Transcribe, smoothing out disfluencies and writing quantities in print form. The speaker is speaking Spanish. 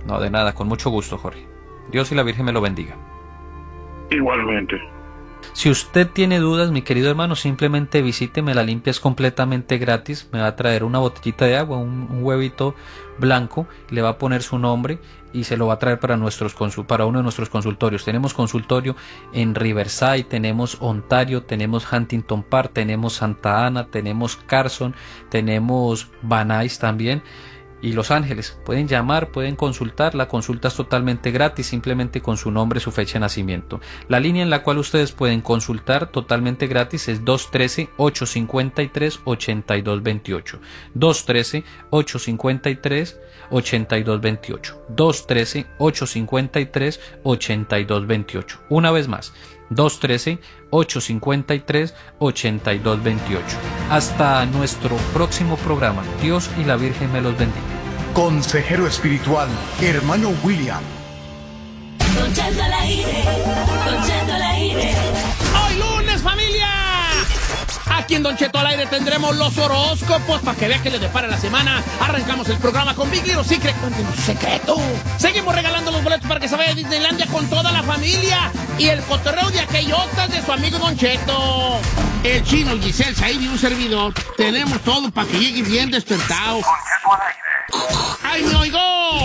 No, de nada, con mucho gusto, Jorge. Dios y la Virgen me lo bendiga. Igualmente. Si usted tiene dudas, mi querido hermano, simplemente visíteme, la limpia es completamente gratis. Me va a traer una botellita de agua, un huevito blanco, le va a poner su nombre y se lo va a traer para para uno de nuestros consultorios. Tenemos consultorio en Riverside, tenemos Ontario, tenemos Huntington Park, tenemos Santa Ana, tenemos Carson, tenemos Van Nuys también. Y Los Ángeles, pueden llamar, pueden consultar, la consulta es totalmente gratis, simplemente con su nombre, su fecha de nacimiento. La línea en la cual ustedes pueden consultar totalmente gratis es 213-853-8228. 213-853-8228. 213-853-8228. Una vez más, 213-853-8228. Hasta nuestro próximo programa. Dios y la Virgen me los bendiga. Consejero espiritual, hermano William. Don Cheto al aire, Don Cheto al aire. ¡Hoy lunes, familia! Aquí en Don Cheto al aire tendremos los horóscopos para que vea que le depara la semana. Arrancamos el programa con Big Little Secret. Cuéntenos su secreto. Seguimos regalando los boletos para que se vaya a Disneylandia con toda la familia. Y el cotorreo de aquellotas de su amigo Don Cheto. El Chino, Giselle, Said y un servidor. Tenemos todo para que llegue bien despertado. Don Cheto al aire. ¡Ay, me oigo!